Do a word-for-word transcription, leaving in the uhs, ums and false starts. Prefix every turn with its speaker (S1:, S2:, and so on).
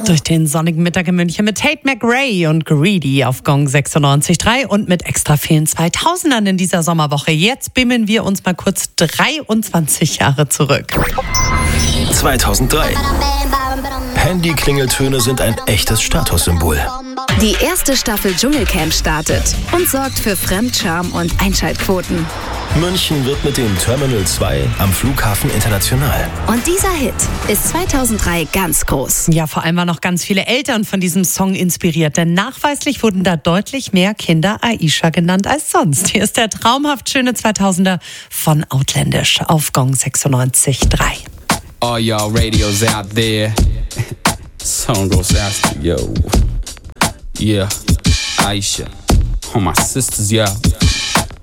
S1: Durch den sonnigen Mittag in München mit Tate McRae und Greedy auf Gong sechsundneunzig Komma drei und mit extra vielen zweitausendern in dieser Sommerwoche. Jetzt bimmeln wir uns mal kurz dreiundzwanzig Jahre zurück.
S2: zweitausenddrei. Handy-Klingeltöne sind ein echtes Statussymbol.
S3: Die erste Staffel Dschungelcamp startet und sorgt für Fremdscham und Einschaltquoten.
S2: München wird mit dem Terminal zwei am Flughafen international.
S3: Und dieser Hit ist zweitausenddrei ganz groß.
S1: Ja, vor allem waren noch ganz viele Eltern von diesem Song inspiriert, denn nachweislich wurden da deutlich mehr Kinder Aisha genannt als sonst. Hier ist der traumhaft schöne zweitausender von Autländisch auf Gong sechsundneunzig Komma drei.
S4: All y'all radios out there. Song goes out to yo. Yeah, Aisha. All my sisters, yeah.